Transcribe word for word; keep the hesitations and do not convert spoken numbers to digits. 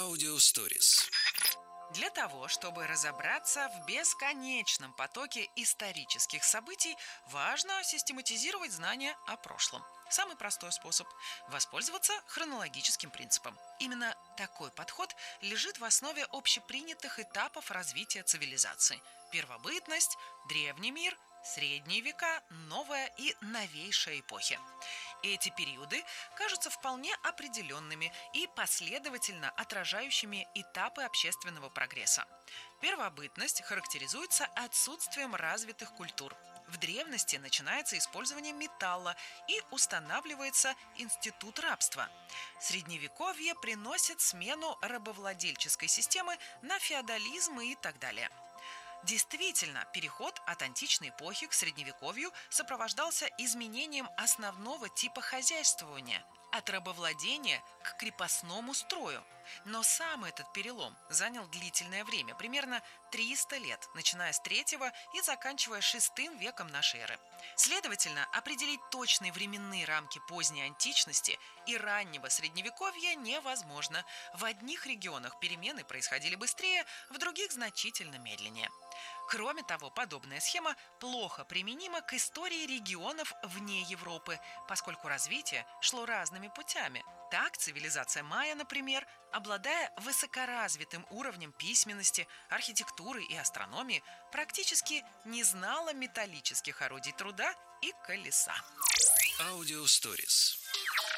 Аудиосторис. Для того, чтобы разобраться в бесконечном потоке исторических событий, важно систематизировать знания о прошлом. Самый простой способ– воспользоваться хронологическим принципом. Именно такой подход лежит в основе общепринятых этапов развития цивилизации. Первобытность, древний мир, средние века, новая и новейшая эпохи. Эти периоды кажутся вполне определенными и последовательно отражающими этапы общественного прогресса. Первобытность характеризуется отсутствием развитых культур. В древности начинается использование металла и устанавливается институт рабства. Средневековье приносит смену рабовладельческой системы на феодализм и так далее. Действительно, переход от античной эпохи к средневековью сопровождался изменением основного типа хозяйствования – от рабовладения к крепостному строю. Но сам этот перелом занял длительное время, примерно триста лет, начиная с третьего и заканчивая шестым веком нашей эры. Следовательно, определить точные временные рамки поздней античности и раннего средневековья невозможно. В одних регионах перемены происходили быстрее, в других значительно медленнее. Кроме того, подобная схема плохо применима к истории регионов вне Европы, поскольку развитие шло разными путями. Так, цивилизация майя, например, обладая высокоразвитым уровнем письменности, архитектуры и астрономии, практически не знала металлических орудий труда и колеса. Аудиосторис.